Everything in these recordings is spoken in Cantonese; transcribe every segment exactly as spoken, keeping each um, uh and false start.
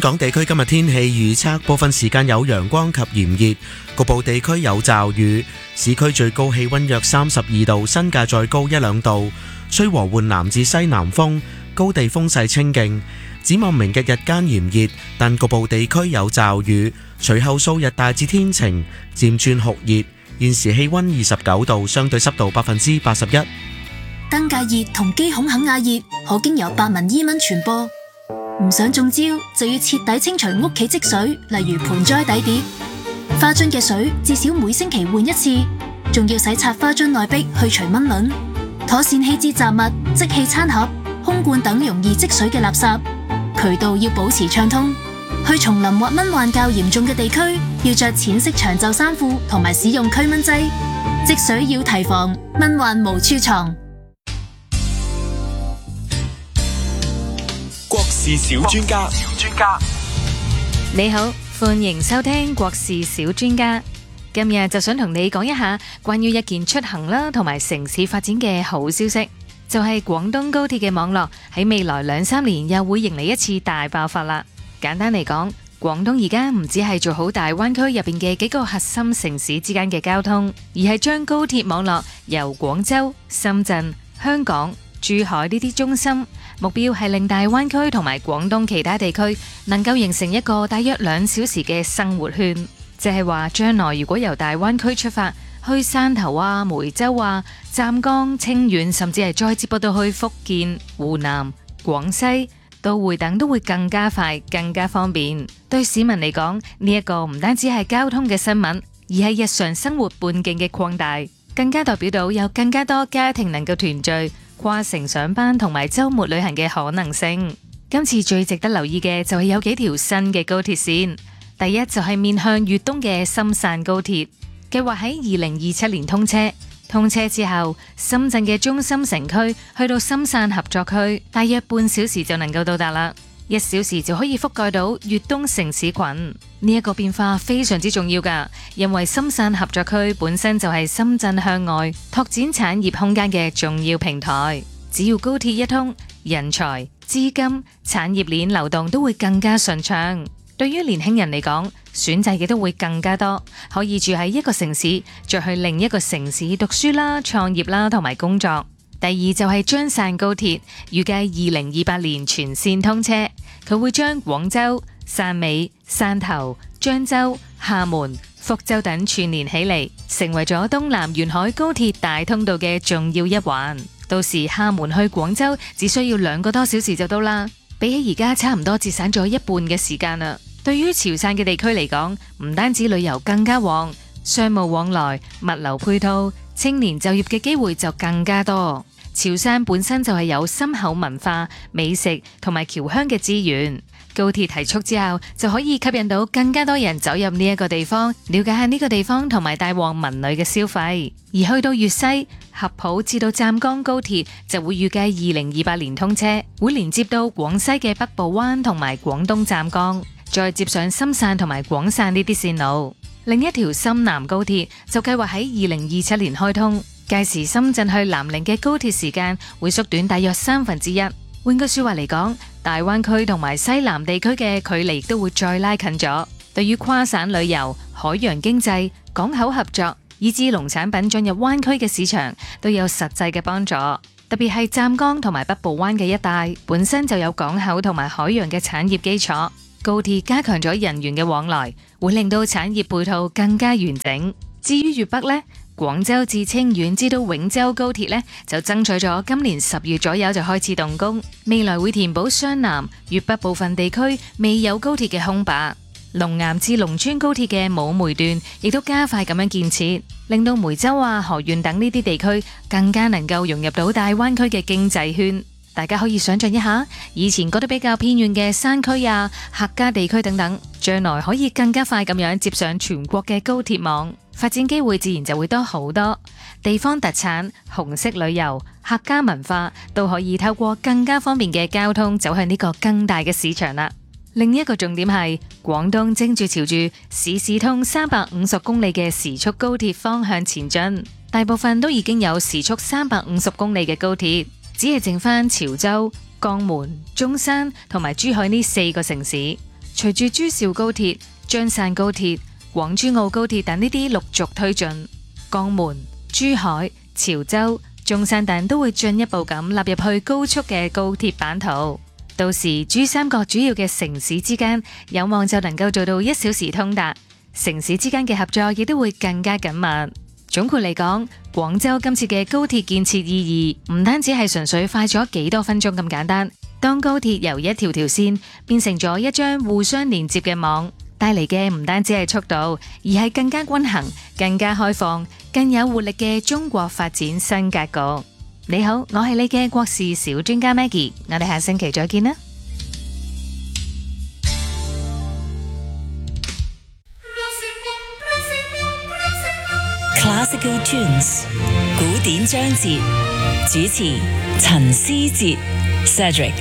港地區今日天氣預測，部分時間有陽光及炎熱，局部地區有驟雨。市區最高氣溫約三十二度，新界再高一兩度。吹和緩南至西南風，高地風勢清勁。展望明日日間炎熱，但局部地區有驟雨。隨後數日大致天晴，漸轉酷熱。現時氣溫二十九度，相對濕度百分之八十一。 登革熱同肌孔肯亞熱可經由白紋伊蚊傳播。唔想中招，就要徹底清除屋企積水，例如盆栽底碟、花樽嘅水，至少每星期換一次。仲要洗擦花樽內壁，去除蚊卵。妥善棄置雜物、即棄餐盒、空罐等容易積水嘅垃圾。渠道要保持暢通。去叢林或蚊患較嚴重嘅地區，要着淺色長袖衫褲同埋使用驅蚊劑。積水要提防，蚊患無處藏。 國事小專家， 你好，歡迎收聽國事小專家。今日就想同你講一下關於一件出行啦同埋城市發展嘅好消息，就係廣東高鐵嘅網絡喺未來兩三年又會迎嚟一次大爆發啦。簡單嚟講，廣東而家唔止係做好大灣區入邊嘅幾個核心城市之間嘅交通，而係將高鐵網絡由廣州、深圳、香港、珠海呢啲中心，目標係令大灣區同埋廣東其他地區能夠形成一個大約兩小時嘅生活圈。即係話將來如果由大灣區出發去汕頭啊、梅州啊、湛江、清遠，甚至係再接駁到去福建、湖南、廣西，到會等都會更加快、更加方便。對市民嚟講，呢一個唔單止係交通嘅新聞，而係日常生活半徑嘅擴大，更加代表到有更加多家庭能夠團聚、跨城上班同埋週末旅行嘅可能性。今次最值得留意嘅就係有幾條新嘅高鐵線。第一就係面向粵東嘅深汕高鐵，計劃喺二零二七年通車。通車之後，深圳嘅中心城區去到深汕合作區，大約半小時就能夠到達啦，一小時就可以覆蓋到粵東城市群。呢一個變化非常之重要㗎，因為深汕合作區本身就係深圳向外拓展產業空間嘅重要平台。只要高鐵一通，人才、資金、產業鏈流動都會更加順暢。對於年輕人嚟講，選擇亦都會更加多，可以住喺一個城市，再去另一個城市讀書啦、創業啦同埋工作。第二就係張汕高鐵，預計二零二八年全線通車，佢會將廣州、汕尾、汕頭、漳州、廈門、福州等串聯起嚟，成為咗東南沿海高鐵大通道嘅重要一環。到時廈門去廣州只需要兩個多小時就到啦，比起而家差唔多節省咗一半嘅時間啦。對於潮汕嘅地區嚟講，唔單止旅遊更加旺，商務往來、物流配套、青年就業嘅機會就更加多。潮汕本身就係有深厚文化、美食同埋僑鄉嘅資源，高鐵提速之後就可以吸引到更加多人走入呢一個地方，了解下呢個地方同埋帶旺文旅嘅消費。而去到粵西、合浦至到湛江高鐵就會預計二零二八年通車，會連接到廣西嘅北部灣同埋廣東湛江，再接上深汕同埋廣汕呢啲線路。另一條深南高鐵就計劃喺二零二七年開通，屆時深圳去南寧嘅高鐵時間會縮短大約三分之一。換句說話嚟講，大灣區同埋西南地區嘅距離亦都會再拉近咗，對於跨省旅遊、海洋經濟、港口合作以至農產品進入灣區嘅市場都有實際嘅幫助。特別係湛江同埋北部灣嘅一帶本身就有港口同埋海洋嘅產業基礎，高鐵加強咗人員嘅往來，會令到產業配套更加完整。至於粵北呢，廣州至清遠至到永州高鐵呢，就爭取咗今年十月左右就開始動工，未來會填補湘南、粵北部分地區未有高鐵嘅空白。龍岩至龍村高鐵嘅武梅段亦都加快咁樣建設，令到梅州啊、河源等呢啲地區更加能夠融入到大灣區嘅經濟圈。大家可以想象一下，以前覺得比較偏遠嘅山區啊、客家地區等等，將來可以更加快咁樣接上全國嘅高鐵網，發展機會自然就會多好多。地方特產、紅色旅遊、客家文化都可以透過更加方便嘅交通走向呢個更大嘅市場啦。另一個重點係，廣東正住朝住市市通三百五十公里嘅時速高鐵方向前進，大部分都已經有時速三百五十公里嘅高鐵，只係剩翻潮州、江門、中山同埋珠海呢四個城市。 隨住珠兆高鐵、張汕高鐵、廣珠澳高鐵等呢啲陸續推進，江門、珠海、潮州、中山等都會進一步咁納入去高速嘅高鐵版圖。到時珠三角主要嘅城市之間有望就能夠做到一小時通達，城市之間嘅合作亦都會更加緊密。總括嚟講，廣州今次嘅高鐵建設意義唔單止係純粹快咗幾多分鐘咁簡單，當高鐵由一條條線變成咗一張互相連接嘅網，帶嚟嘅唔單止係速度，而係更加均衡、更加開放、更有活力嘅中國發展新格局。你好，我係你嘅國事小專家 Maggie， 我哋下星期再見啦。 Classical Tunes 古典章節，主持陳思哲 Cedric。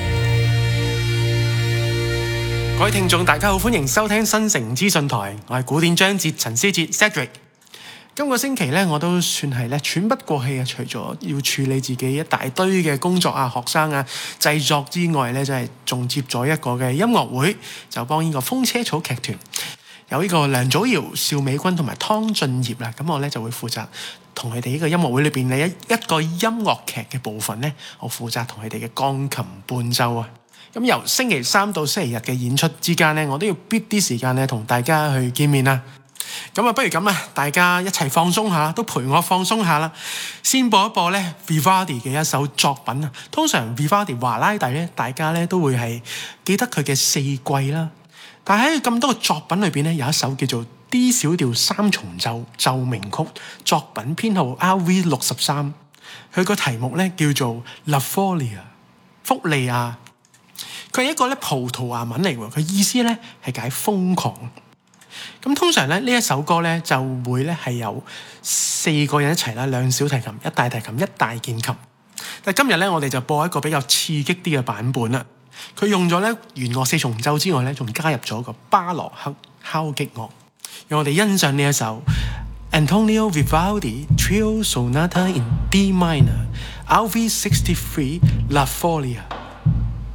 各位聽眾大家好，歡迎收聽新城資訊台，我係古典章節陳思哲 Cedric。今個星期咧，我都算係咧喘不過氣啊！除咗要處理自己一大堆嘅工作啊、學生啊、製作之外咧，就係仲接咗一個嘅音樂會，就幫呢個風車草劇團有呢個梁祖堯、邵美君同埋湯俊業啦。咁我咧就會負責同佢哋呢個音樂會裏邊嘅一一個音樂劇嘅部分咧，我負責同佢哋嘅鋼琴伴奏啊。咁由星期三到星期日嘅演出之間咧，我都要逼啲時間咧同大家去見面啦。咁啊，不如咁啊，大家一齊放鬆下，都陪我放鬆下啦。先播一播咧 Vivaldi 嘅一首作品啊。通常 Vivaldi 華拉第咧，大家咧都會係記得佢嘅四季啦。但喺咁多個作品裏邊咧，有一首叫做 D 小調三重奏奏鳴曲，作品編號 R V 六十三。佢個題目咧叫做 La Folia 福利亞。佢係一個咧葡萄牙文嚟喎，佢意思咧係解瘋狂。咁通常咧呢一首歌咧就會咧係有四個人一齊啦，兩小提琴、一大提琴、一大鍵琴。但係今日咧我哋就播一個比較刺激啲嘅版本啦。佢用咗咧弦樂四重奏之外咧，仲加入咗個巴洛克敲擊樂。讓我哋欣賞呢一首 Antonio Vivaldi Trio Sonata in D minor R V sixty-three La Folia。